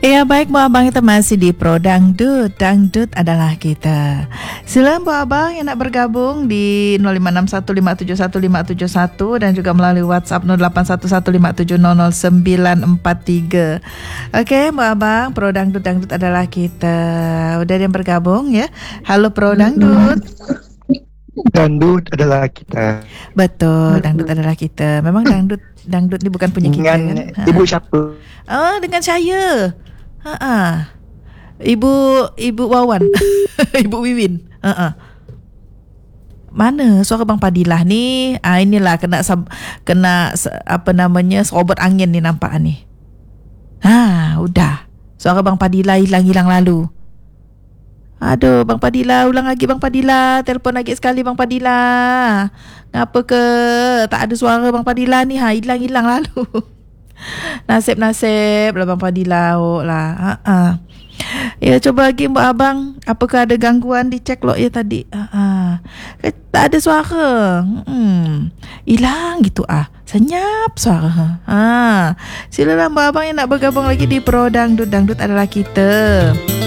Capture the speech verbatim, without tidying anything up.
Ya baik Bu Abang, kita masih di Pro Dangdut. Dangdut adalah kita. Silakan Bu Abang yang nak bergabung di nol lima enam satu lima tujuh satu lima tujuh satu dan juga melalui WhatsApp nol delapan satu satu lima tujuh nol nol sembilan empat tiga. Okey Bu Abang, Pro Dangdut, Dangdut adalah kita. Udah ada yang bergabung ya. Halo Pro Dangdut. Dangdut adalah kita. Betul, dangdut adalah kita. Memang dangdut dangdut ni bukan punya kita dengan kan? Ibu siapa? Ah, dengan saya. Ha ah. Ibu Ibu Wawan. Ibu Wiwin. Ha ah. Mana suara Bang Padilah ni? Ah, inilah kena kena apa namanya, serobot angin ni nampak ni. Ha, udah. Suara Bang Padilah hilang-hilang lalu. Aduh, Bang Padilah, ulang lagi Bang Padilah. Telefon lagi sekali Bang Padilah. Ngapa ke tak ada suara Bang Padilah ni? Ha, hilang-hilang lalu. Nasib-nasib lah Bang Padilah lah. Ha ah. Ya, coba lagi Mbak Abang. Apakah ada gangguan di cek log ya tadi? Ha ah. Tak ada suara. Hmm. Hilang gitu ah. Senyap suara. Ha. Silakan Mbak Abang yang nak bergabung lagi di Pro Dangdut. Dangdut adalah kita.